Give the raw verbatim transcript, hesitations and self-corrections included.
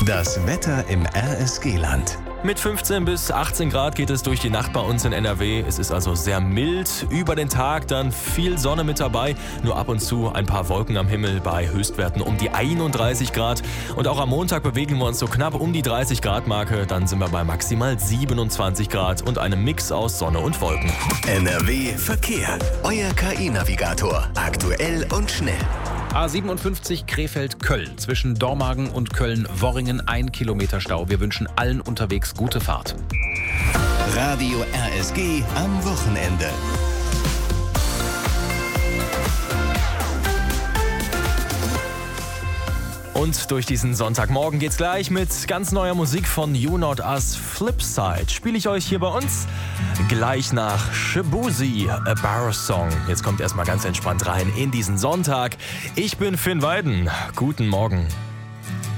Das Wetter im R S G-Land. Mit fünfzehn bis achtzehn Grad geht es durch die Nacht bei uns in N R W. Es ist also sehr mild. Über den Tag dann viel Sonne mit dabei. Nur ab und zu ein paar Wolken am Himmel bei Höchstwerten um die einunddreißig Grad. Und auch am Montag bewegen wir uns so knapp um die dreißig Grad Marke. Dann sind wir bei maximal siebenundzwanzig Grad und einem Mix aus Sonne und Wolken. N R W Verkehr. Euer K I-Navigator. Aktuell und schnell. A siebenundfünfzig Krefeld-Köln. Zwischen Dormagen und Köln-Worringen ein Kilometer Stau. Wir wünschen allen unterwegs gute Fahrt. Radio R S G am Wochenende. Und durch diesen Sonntagmorgen geht's gleich mit ganz neuer Musik von You Not Us, Flipside. Spiele ich euch hier bei uns gleich nach Shaboozey, A Bar Song. Jetzt kommt erstmal ganz entspannt rein in diesen Sonntag. Ich bin Finn Weiden. Guten Morgen.